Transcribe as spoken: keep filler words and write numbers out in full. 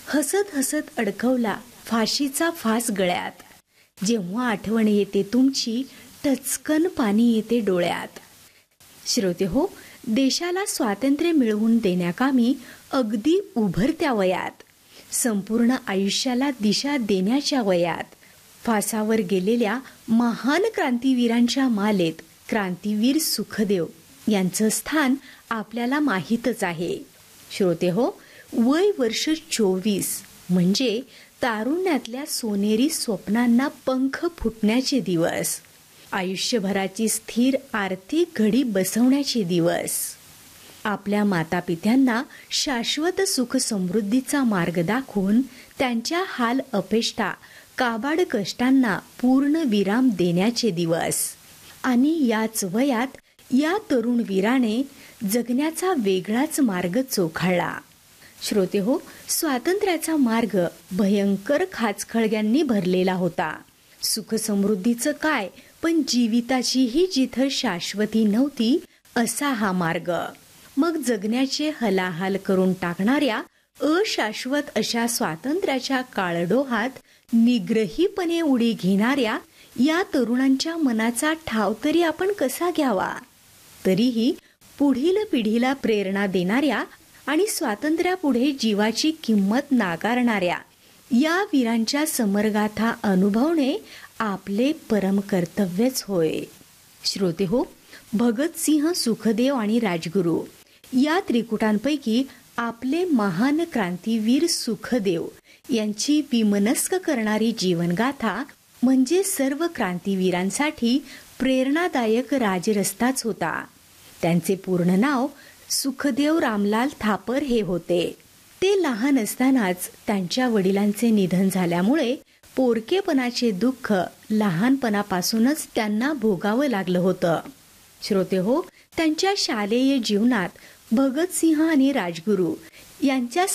हसत हसत अडकवला फाशीचा फास गळ्यात. जेव्हा आठवण येते तुमची, टचकन पाणी येते डोळ्यात. श्रोते हो, देशाला स्वातंत्र्य मिळवून देण्याकामी अगदी उभरत्या वयात, संपूर्ण आयुष्याला दिशा देण्याच्या वयात, फासावर गेलेल्या महान क्रांतीवीरांच्या मालेत क्रांतीवीर सुखदेव यांचं स्थान आपल्याला माहीतच आहे. श्रोते हो, वय वर्ष चोवीस म्हणजे तारुण्यातल्या सोनेरी स्वप्नांना पंख फुटण्याचे दिवस, आयुष्यभराची स्थिर आर्थिक घडी बसवण्याचे दिवस. आपल्या मातापित्यांना शाश्वत सुख समृद्धीचा मार्ग दाखवून त्यांच्या हाल अपेष्टा काबाड कष्टांना पूर्ण विराम देण्याचे दिवस. आणि याच वयात या तरुण वीराने जगण्याचा वेगळाच मार्ग चोखाळला. श्रोते हो, स्वातंत्र्याचा मार्ग भयंकर खाचखळग्यांनी भरलेला होता. सुख समृद्धीचं काय, पण जीविताचीही जिथं शाश्वती नव्हती असा हा मार्ग. मग जगण्याचे हलाहाल करून टाकणाऱ्या अशाश्वत अशा स्वातंत्र्याच्या काळडोहात निग्रहीपणे उडी घेणाऱ्या या तरुणांच्या मनाचा ठाव तरी आपण कसा घ्यावा? तरीही पुढील पिढीला प्रेरणा देणाऱ्या आणि स्वातंत्र्यापुढे जीवाची किंमत नाकारणाऱ्या या वीरांच्या समरगाथा अनुभवणे आपले परम कर्तव्यच होय. श्रोते हो, भगतसिंह, सुखदेव आणि राजगुरू या त्रिकुटांपैकी आपले महान क्रांतीवीर सुखदेव यांची विमनस्क करणारी जीवनगाथा म्हणजे सर्व क्रांतीवीरांसाठी प्रेरणादायक राजरस्ताच होता. त्यांचे पूर्ण नाव सुखदेव रामलाल थापर हे होते. ते लहान असतानाच त्यांच्या वडिलांचे निधन झाल्यामुळे पोरकेपणाचे दुःख लहानपणापासूनच त्यांना भोगावं लागलं होतं. श्रोते हो, त्यांच्या शालेय जीवनात भगतसिंह आणि राजगुरू यांच्या